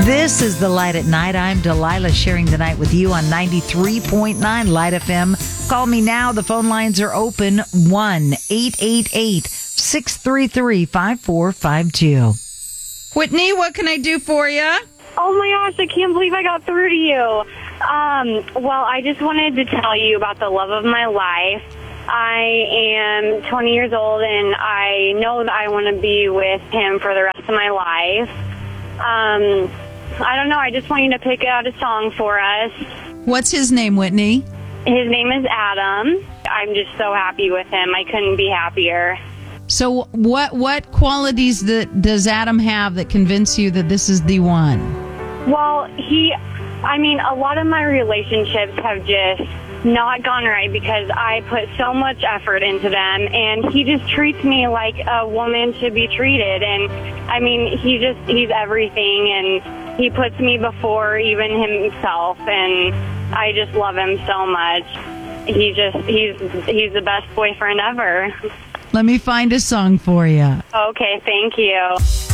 This is The Light at Night. I'm Delilah, sharing the night with you on 93.9 Light FM. Call me now. The phone lines are open. 1-888-633-5452. Whitney, what can I do for you? Oh my gosh, I can't believe I got through to you. Well, I just wanted to tell you about the love of my life. I am 20 years old, and I know that I want to be with him for the rest of my life. I don't know. I just want you to pick out a song for us. What's his name, Whitney? His name is Adam. I'm just so happy with him. I couldn't be happier. So what qualities does Adam have that convince you that this is the one? Well, a lot of my relationships have just not gone right because I put so much effort into them, and he just treats me like a woman should be treated. And he's everything, and he puts me before even himself, and I just love him so much. He's the best boyfriend ever. Let me find a song for you. Okay, thank you.